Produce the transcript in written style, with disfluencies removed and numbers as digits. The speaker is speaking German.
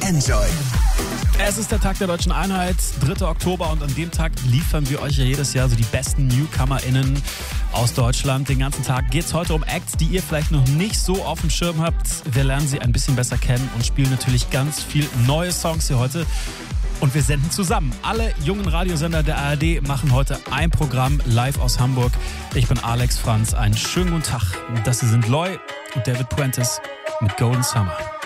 Enjoy. Es ist der Tag der Deutschen Einheit, 3. Oktober, und an dem Tag liefern wir euch ja jedes Jahr so die besten NewcomerInnen aus Deutschland. Den ganzen Tag geht es heute um Acts, die ihr vielleicht noch nicht so auf dem Schirm habt. Wir lernen sie ein bisschen besser kennen und spielen natürlich ganz viel neue Songs hier heute. Und wir senden zusammen. Alle jungen Radiosender der ARD machen heute ein Programm live aus Hamburg. Ich bin Alex Franz. Einen schönen guten Tag. Das hier sind Loy und David Puentes mit Golden Summer.